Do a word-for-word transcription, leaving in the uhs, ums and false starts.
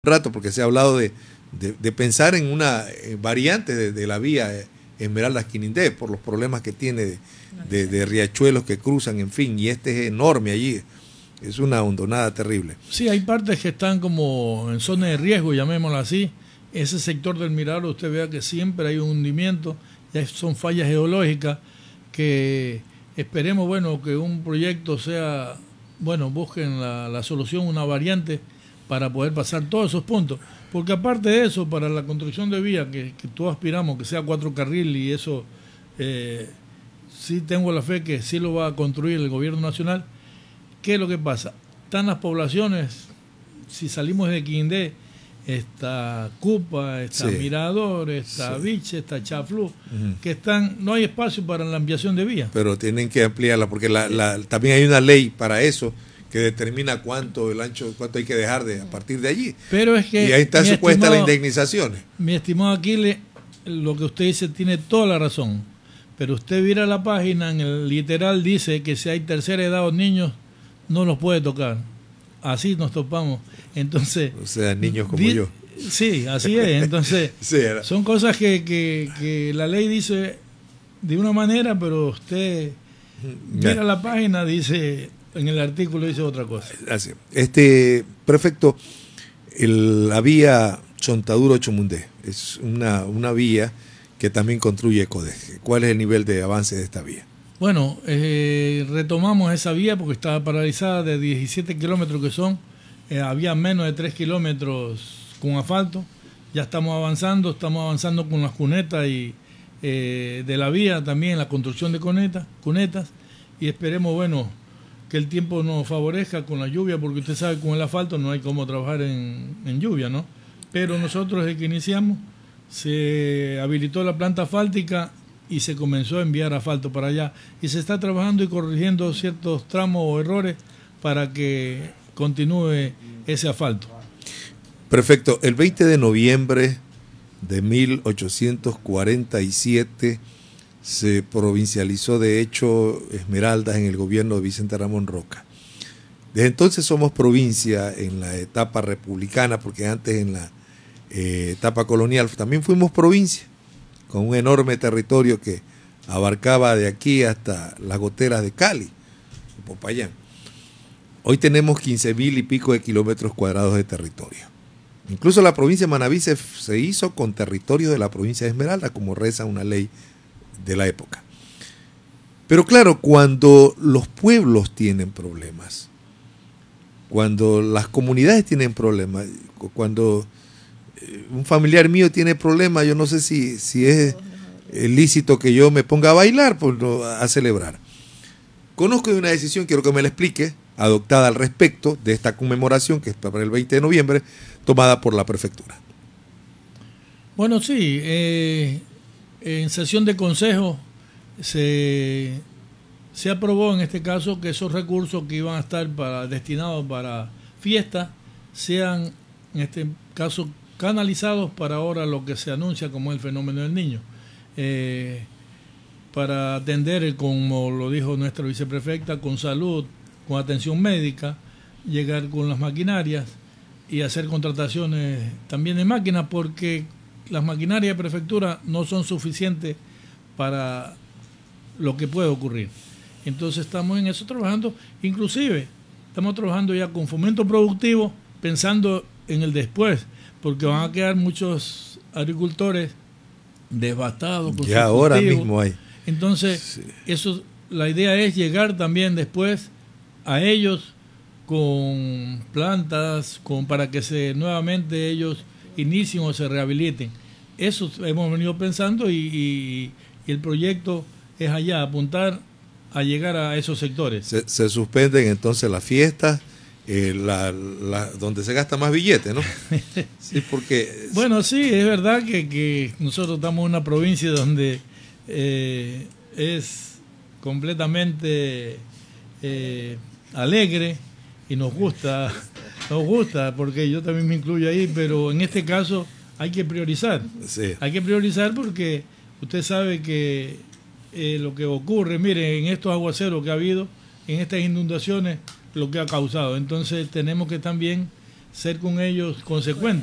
rato, porque se ha hablado de, de, de pensar en una variante de, de la vía Esmeraldas-Quinindé por los problemas que tiene de, de, de riachuelos que cruzan, en fin, y este es enorme allí, es una hondonada terrible. Sí, hay partes que están como en zona de riesgo, llamémoslo así. Ese sector del Mirador, usted vea que siempre hay un hundimiento, ya son fallas geológicas que esperemos, bueno, que un proyecto sea, bueno, busquen la, la solución, una variante para poder pasar todos esos puntos, porque aparte de eso, para la construcción de vías, que, que todos aspiramos que sea cuatro carriles, y eso eh, sí tengo la fe que sí lo va a construir el gobierno nacional. ¿Qué es lo que pasa? Están las poblaciones, si salimos de Quindé, está Cupa, está sí. Mirador, está sí. Viche, está Chaflú, uh-huh. que están, no hay espacio para la ampliación de vías. Pero tienen que ampliarla, porque la, la, también hay una ley para eso, que determina cuánto el ancho, cuánto hay que dejar de a partir de allí. Pero es que y ahí está supuesta la indemnización. Mi estimado Aquiles, lo que usted dice tiene toda la razón. Pero usted mira la página, en el literal dice que si hay tercera edad o niños, no los puede tocar. Así nos topamos. Entonces, o sea, niños como di, yo. Sí, así es. Entonces, sí, son cosas que, que, que la ley dice de una manera, pero usted mira ya. la página, dice... En el artículo dice otra cosa. Así. Este, prefecto, el, la vía Chontaduro-Chumundé es una, una vía que también construye Codeje. ¿Cuál es el nivel de avance de esta vía? Bueno, eh, retomamos esa vía porque estaba paralizada de diecisiete kilómetros que son. Eh, había menos de tres kilómetros con asfalto. Ya estamos avanzando, estamos avanzando con las cunetas y eh, de la vía también, la construcción de cunetas, cunetas y esperemos, bueno, que el tiempo nos favorezca con la lluvia, porque usted sabe que con el asfalto no hay cómo trabajar en, en lluvia, ¿no? Pero nosotros desde que iniciamos se habilitó la planta asfáltica y se comenzó a enviar asfalto para allá y se está trabajando y corrigiendo ciertos tramos o errores para que continúe ese asfalto. Perfecto. El veinte de noviembre de mil ochocientos cuarenta y siete se provincializó de hecho Esmeraldas en el gobierno de Vicente Ramón Roca. Desde entonces somos provincia en la etapa republicana, porque antes en la eh, etapa colonial también fuimos provincia, con un enorme territorio que abarcaba de aquí hasta las goteras de Cali, de Popayán. Hoy tenemos quince mil y pico de kilómetros cuadrados de territorio. Incluso la provincia de Manabí se, se hizo con territorio de la provincia de Esmeraldas, como reza una ley de la época. Pero claro, cuando los pueblos tienen problemas, cuando las comunidades tienen problemas, cuando un familiar mío tiene problemas, yo no sé si, si es lícito que yo me ponga a bailar, pues no, a celebrar. Conozco de una decisión, quiero que me la explique, adoptada al respecto de esta conmemoración, que es para el veinte de noviembre, tomada por la prefectura. Bueno, sí, eh... en sesión de consejo se, se aprobó en este caso que esos recursos que iban a estar para, destinados para fiestas sean en este caso canalizados para ahora lo que se anuncia como el fenómeno del niño, eh, para atender, como lo dijo nuestra viceprefecta, con salud, con atención médica, llegar con las maquinarias y hacer contrataciones también de máquinas, porque las maquinarias de prefectura no son suficientes para lo que puede ocurrir. Entonces estamos en eso trabajando, inclusive estamos trabajando ya con fomento productivo, pensando en el después, porque van a quedar muchos agricultores devastados con ya ahora cultivos. Mismo hay. Entonces, sí. eso, la idea es llegar también después a ellos con plantas, con para que se nuevamente ellos inicien o se rehabiliten. Eso hemos venido pensando y, y, y el proyecto es allá, apuntar a llegar a esos sectores. Se, se suspenden entonces las fiestas, eh, la, la, donde se gasta más billete, ¿no? Sí, porque... Bueno, sí, es verdad que, que nosotros estamos en una provincia donde eh, es completamente eh, alegre y nos gusta, nos gusta, porque yo también me incluyo ahí, pero en este caso hay que priorizar. Sí. Hay que priorizar porque usted sabe que eh, lo que ocurre, mire, en estos aguaceros que ha habido, en estas inundaciones, lo que ha causado. Entonces tenemos que también ser con ellos consecuentes.